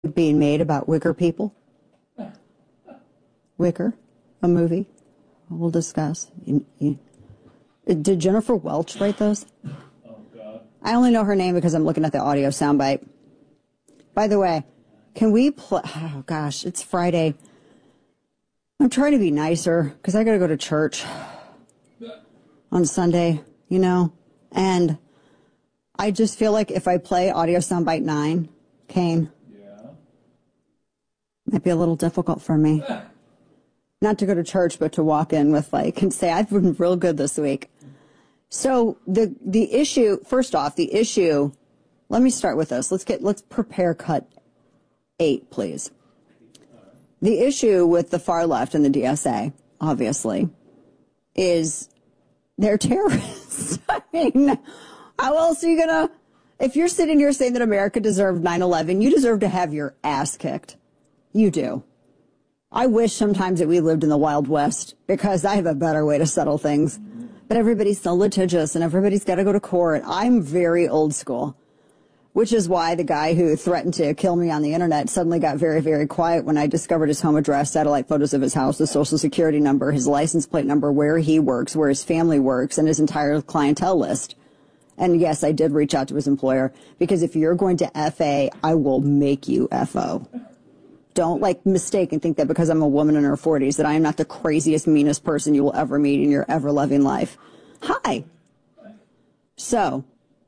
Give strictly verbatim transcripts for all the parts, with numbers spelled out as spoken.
being made about Wicker people. Wicker, a movie we'll discuss. You, you, did Jennifer Welch write those? Oh, God. I only know her name because I'm looking at the audio soundbite. By the way, can we play? Oh, gosh, it's Friday. I'm trying to be nicer because I got to go to church on Sunday, you know, and I just feel like if I play audio soundbite nine, Kane, Yeah. might be a little difficult for me. Not to go to church, but to walk in with like and say I've been real good this week. So the the issue, first off, the issue. Let me start with this. Let's get let's prepare cut eight, please. The issue with the far left and the D S A, obviously, is they're terrorists. I mean, how else are you gonna? If you're sitting here saying that America deserved nine eleven, you deserve to have your ass kicked. You do. I wish sometimes that we lived in the Wild West because I have a better way to settle things. But everybody's so litigious and everybody's got to go to court. I'm very old school, which is why the guy who threatened to kill me on the internet suddenly got very, very quiet when I discovered his home address, satellite photos of his house, his social security number, his license plate number, where he works, where his family works, and his entire clientele list. And yes, I did reach out to his employer because if you're going to F A, I will make you F O. Don't like mistake and think that because I'm a woman in her forties that I am not the craziest, meanest person you will ever meet in your ever loving life. Hi. So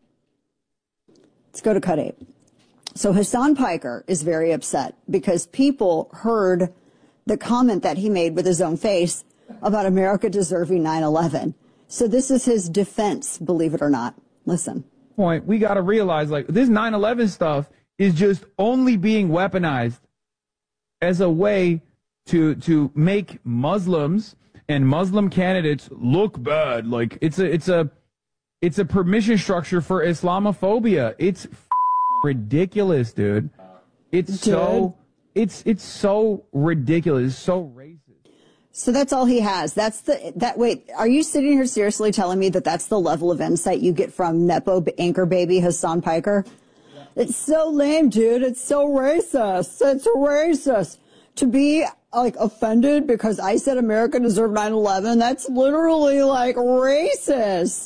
let's go to cut eight. So Hassan Piker is very upset because people heard the comment that he made with his own face about America deserving nine eleven. So this is his defense, believe it or not. Listen. Point, we got to realize, like, this nine eleven stuff is just only being weaponized as a way to to make Muslims and Muslim candidates look bad. Like it's a it's a it's a permission structure for Islamophobia. It's f- ridiculous, dude. It's dude. so it's it's so ridiculous. It's so racist. So that's all he has. That's the that. Wait, are you sitting here seriously telling me that that's the level of insight you get from Nepo anchor baby Hassan Piker? It's so lame, dude. It's so racist. It's racist. To be, like, offended because I said America deserved nine eleven, that's literally, like, racist.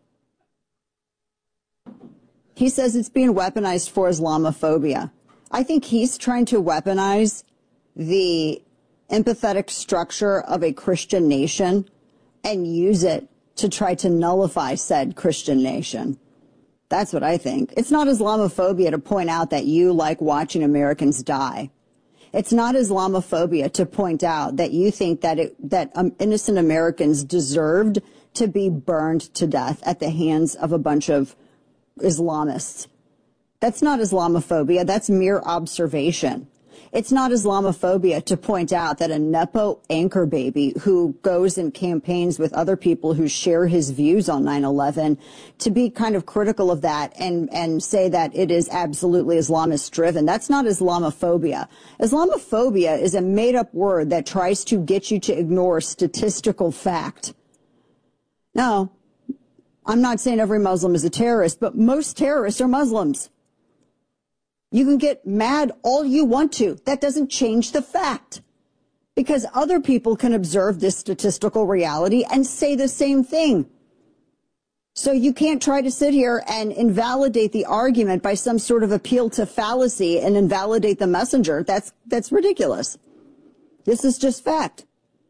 He says it's being weaponized for Islamophobia. I think he's trying to weaponize the empathetic structure of a Christian nation and use it to try to nullify said Christian nation. That's what I think. It's not Islamophobia to point out that you like watching Americans die. It's not Islamophobia to point out that you think that it, that um, innocent Americans deserved to be burned to death at the hands of a bunch of Islamists. That's not Islamophobia. That's mere observation. It's not Islamophobia to point out that a Nepo anchor baby who goes and campaigns with other people who share his views on nine eleven to be kind of critical of that and, and say that it is absolutely Islamist driven. That's not Islamophobia. Islamophobia is a made up word that tries to get you to ignore statistical fact. Now, I'm not saying every Muslim is a terrorist, but most terrorists are Muslims. You can get mad all you want to. That doesn't change the fact. Because other people can observe this statistical reality and say the same thing. So you can't try to sit here and invalidate the argument by some sort of appeal to fallacy and invalidate the messenger. That's, that's ridiculous. This is just fact.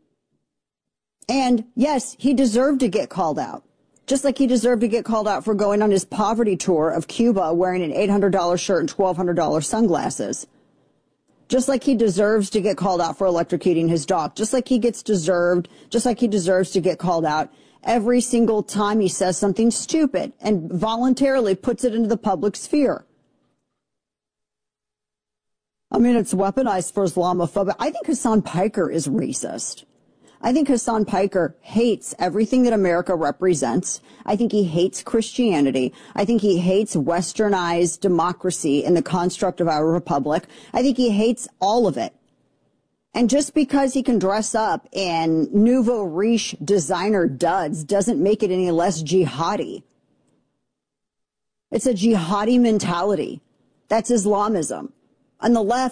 And yes, he deserved to get called out. Just like he deserved to get called out for going on his poverty tour of Cuba wearing an eight hundred dollars shirt and twelve hundred dollars sunglasses. Just like he deserves to get called out for electrocuting his dog. Just like he gets deserved, just like he deserves to get called out every single time he says something stupid and voluntarily puts it into the public sphere. I mean, it's weaponized for Islamophobia. I think Hassan Piker is racist. I think Hassan Piker hates everything that America represents. I think he hates Christianity. I think he hates westernized democracy in the construct of our republic. I think he hates all of it. And just because he can dress up in nouveau riche designer duds doesn't make it any less jihadi. It's a jihadi mentality. That's Islamism. on the left,